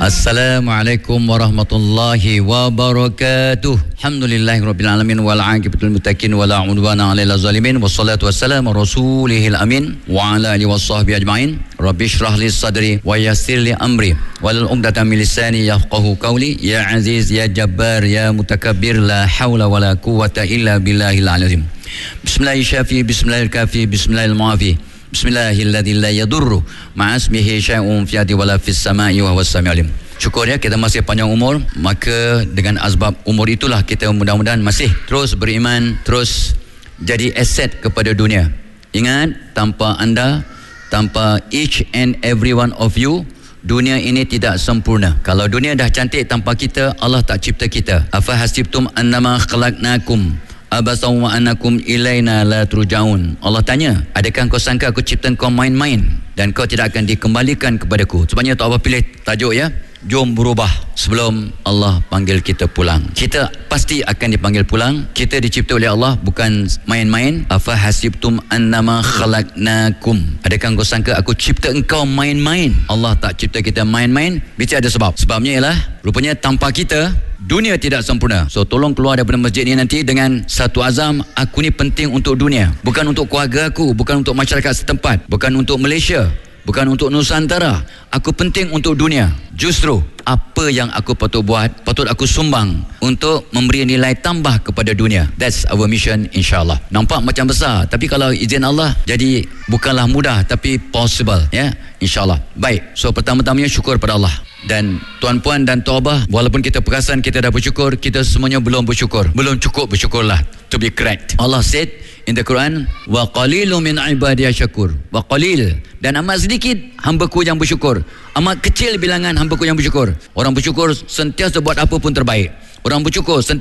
Assalamualaikum warahmatullahi wabarakatuh. Alhamdulillahirabbil alamin wal aqibatul muttaqin wala udwana 'alal zalimin wassalatu wassalamu rasulihil amin wa ala alihi washabbihi ajmain. Rabbi shrah li sadri wa yassir li amri wal 'uqdatam min lisani yafqahu qawli. Ya aziz ya jabbar ya mutakabbir la haula wala quwwata illa billahil azim. Bismillahirrahmanirrahim. Bismillahirrahmanirrahim. Bismillahirrahmanirrahim. Bismillahilladzi la yadurru ma'asmihi syai'un fi ardi wala fis sama'i wa huwas samiul alim. Syukur ya kita masih panjang umur, maka dengan asbab umur itulah kita mudah-mudahan masih terus beriman, terus jadi aset kepada dunia. Ingat, tanpa anda, tanpa each and every one of you, dunia ini tidak sempurna. Kalau dunia dah cantik tanpa kita, Allah tak cipta kita. Afa hasibtum annama khalaqnakum abasaw wa annakum ilaina la turja'un. Allah tanya, adakah kau sangka aku cipta kau main-main dan kau tidak akan dikembalikan kepadaku? Sebabnya tu Allah pilih tajuk ya, jom berubah sebelum Allah panggil kita pulang. Kita pasti akan dipanggil pulang. Kita dicipta oleh Allah bukan main-main. Afa hasibtum annama khalaqnakum, adakah kau sangka aku cipta engkau main-main? Allah tak cipta kita main-main. Bicara ada sebab. Sebabnya ialah rupanya tanpa kita dunia tidak sempurna. So tolong keluar daripada masjid ni nanti dengan satu azam, aku ni penting untuk dunia, bukan untuk keluarga aku, bukan untuk masyarakat setempat, bukan untuk Malaysia, bukan untuk Nusantara. Aku penting untuk dunia. Justru apa yang aku patut buat, patut aku sumbang untuk memberi nilai tambah kepada dunia. That's our mission, insyaAllah. Nampak macam besar, tapi kalau izin Allah jadi bukanlah mudah, tapi possible ya, insyaAllah. Baik, so pertama-tamanya syukur pada Allah. Dan tuan-puan dan tuabah, walaupun kita perasan kita dah bersyukur, kita semuanya belum bersyukur. Belum cukup bersyukurlah, to be correct. Allah said in the Quran, wa qalilun min ibadiy syakur. Wa qalil, dan amat sedikit hamba-Ku yang bersyukur. Amat kecil bilangan hamba-Ku yang bersyukur. Orang bersyukur sentiasa buat apa pun terbaik. Orang bersyukur